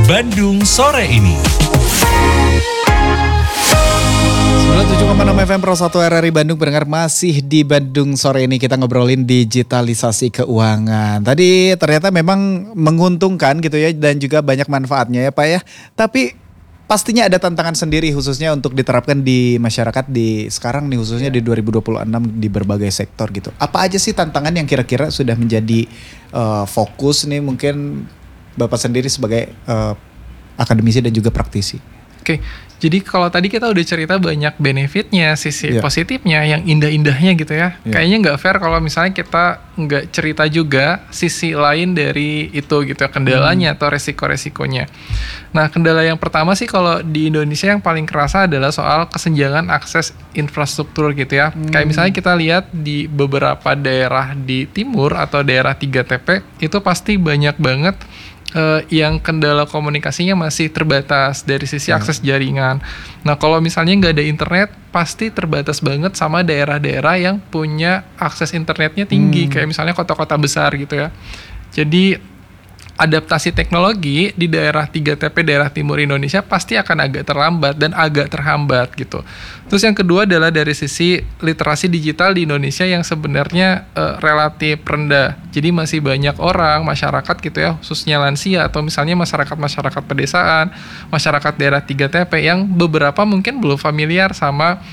Bandung Sore Ini. 97,6 FM Pro 1 RRI Bandung, pendengar masih di Bandung Sore Ini kita ngobrolin digitalisasi keuangan. Tadi ternyata memang menguntungkan gitu ya dan juga banyak manfaatnya ya Pak ya. Tapi pastinya ada tantangan sendiri khususnya untuk diterapkan di masyarakat di sekarang nih, khususnya di 2026 di berbagai sektor gitu. Apa aja sih tantangan yang kira-kira sudah menjadi fokus nih mungkin Bapak sendiri sebagai akademisi dan juga praktisi? Oke, jadi kalau tadi kita udah cerita banyak benefitnya, sisi positifnya, yang indah-indahnya gitu ya. Kayaknya nggak fair kalau misalnya kita nggak cerita juga sisi lain dari itu gitu ya, kendalanya atau resiko-resikonya. Nah, kendala yang pertama sih kalau di Indonesia yang paling kerasa adalah soal kesenjangan akses infrastruktur gitu ya. Kayak misalnya kita lihat di beberapa daerah di timur atau daerah 3TP, itu pasti banyak banget yang kendala komunikasinya masih terbatas dari sisi akses jaringan. Nah, kalau misalnya nggak ada internet, pasti terbatas banget sama daerah-daerah yang punya akses internetnya tinggi, kayak misalnya kota-kota besar gitu ya. Jadi adaptasi teknologi di daerah 3TP, daerah timur Indonesia pasti akan agak terlambat dan agak terhambat gitu. Terus yang kedua adalah dari sisi literasi digital di Indonesia yang sebenarnya relatif rendah. Jadi masih banyak orang, masyarakat gitu ya, khususnya lansia atau misalnya masyarakat pedesaan, masyarakat daerah 3TP yang beberapa mungkin belum familiar sama